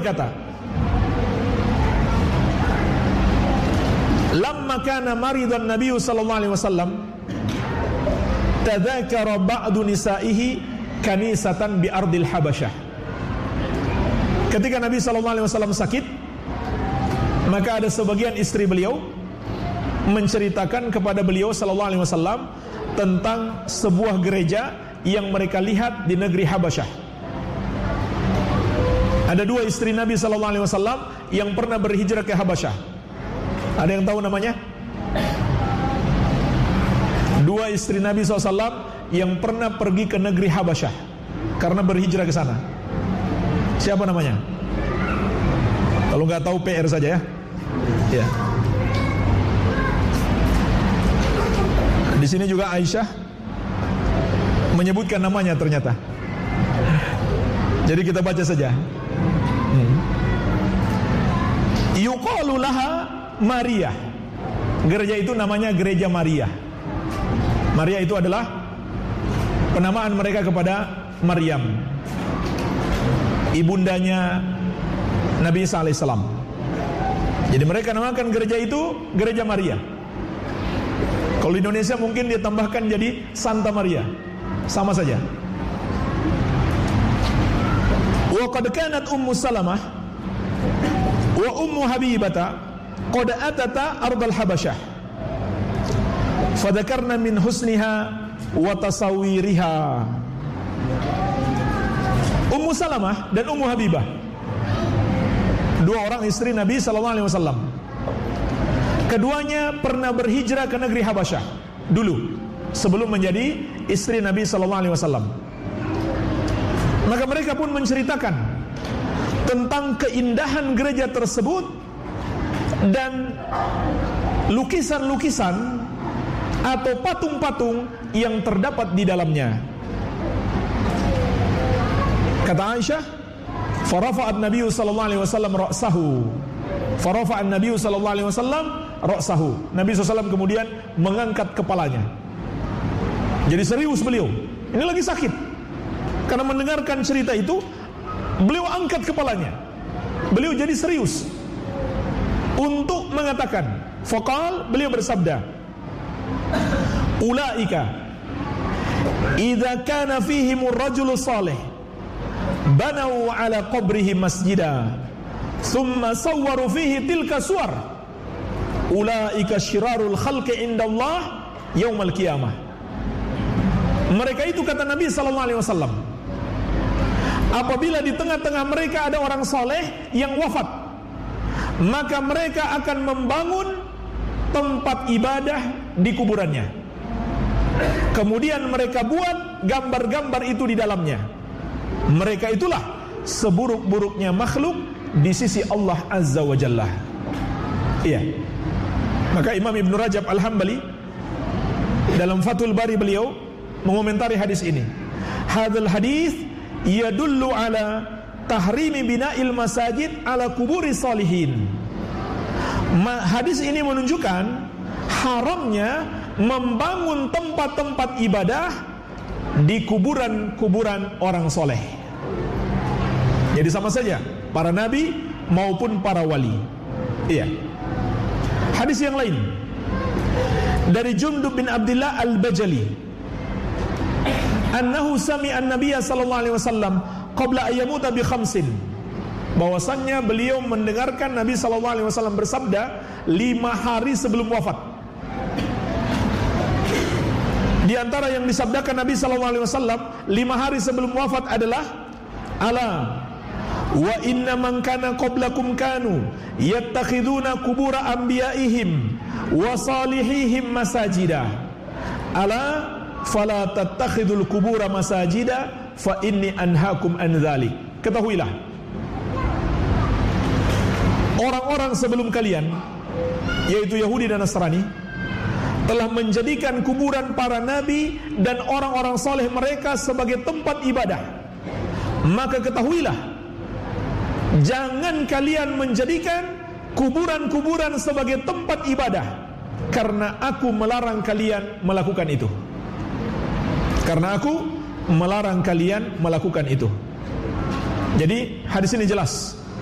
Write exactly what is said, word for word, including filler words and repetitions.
berkata, lamma kana maridan Nabi sallallahu alaihi wasallam tadzakara ba'du nisaihi kanisatan bi ardil Habasyah. Ketika Nabi sallallahu alaihi wasallam sakit, maka ada sebagian istri beliau menceritakan kepada beliau sallallahu alaihi wasallam tentang sebuah gereja yang mereka lihat di negeri Habasyah. Ada dua istri Nabi sallallahu alaihi wasallam yang pernah berhijrah ke Habasyah. Ada yang tahu namanya? Dua istri Nabi shallallahu alaihi wasallam yang pernah pergi ke negeri Habasyah karena berhijrah ke sana. Siapa namanya? Kalau nggak tahu P R saja ya. Ya. Di sini juga Aisyah menyebutkan namanya ternyata. Jadi kita baca saja. Hmm. Yuqalu laha Maria. Gereja itu namanya Gereja Maria. Maria itu adalah penamaan mereka kepada Maryam, ibundanya Nabi Isa alaihissalam. Jadi mereka namakan gereja itu Gereja Maria. Kalau di Indonesia mungkin dia tambahkan jadi Santa Maria. Sama saja. Wa qad kanat Ummu Salamah wa Ummu Habibata qad atata ardal Habasyah fadzakarna min husniha wa tasawwiriha. Ummu Salamah dan Ummu Habibah, dua orang istri Nabi sallallahu alaihi wasallam. Keduanya pernah berhijrah ke negeri Habasyah dulu sebelum menjadi istri Nabi sallallahu alaihi wasallam. Maka mereka pun menceritakan tentang keindahan gereja tersebut dan lukisan-lukisan atau patung-patung yang terdapat di dalamnya. Kata Aisyah, farafa'at Nabi sallallahu alaihi wasallam ra'sahu. Farafa'an Nabi sallallahu alaihi wasallam ra'sahu. Nabi sallallahu alaihi wasallam kemudian mengangkat kepalanya. Jadi serius beliau. Ini lagi sakit. Karena mendengarkan cerita itu, beliau angkat kepalanya. Beliau jadi serius untuk mengatakan, faqal, beliau bersabda, ulaika idza kana fihim ar-rajulu salih banau ala qabrihi masjida thumma sawwaru fihi tilka suwar ulaika syirarul khalqi indallah yaumal qiyamah. Mereka itu, kata Nabi sallallahu alaihi wasallam, apabila di tengah-tengah mereka ada orang saleh yang wafat, maka mereka akan membangun tempat ibadah di kuburannya. Kemudian mereka buat gambar-gambar itu di dalamnya. Mereka itulah seburuk-buruknya makhluk di sisi Allah Azza wa Jalla. Iya. Maka Imam Ibn Rajab Al-Hambali dalam Fathul Bari beliau mengomentari hadis ini. Hadzal hadis yadullu ala tahrimi bina'il masajid ala kuburi salihin. Hadis ini menunjukkan haramnya membangun tempat-tempat ibadah di kuburan-kuburan orang soleh. Jadi sama saja para nabi maupun para wali. Iya. Hadis yang lain dari Jundub bin Abdullah Al-Bajali, annahu sami'a an-nabiyya sallallahu alaihi wasallam qabla ayyamuta bi khamsin, bahwasannya beliau mendengarkan Nabi sallallahu alaihi wasallam bersabda lima hari sebelum wafat. Di antara yang disabdakan Nabi sallallahu alaihi wasallam lima hari sebelum wafat adalah, ala wa inna man kana qablakum kanu yattakhiduna qubura anbiya'ihim wa salihihim masajida ala fala tattakhidul qubura masajida fa inni anhaakum an dzalik. Ketahuilah, orang-orang sebelum kalian, yaitu Yahudi dan Nasrani, telah menjadikan kuburan para nabi dan orang-orang saleh mereka sebagai tempat ibadah. Maka ketahuilah, jangan kalian menjadikan kuburan-kuburan sebagai tempat ibadah, karena aku melarang kalian melakukan itu. Karena aku melarang kalian melakukan itu. Jadi hadis ini jelas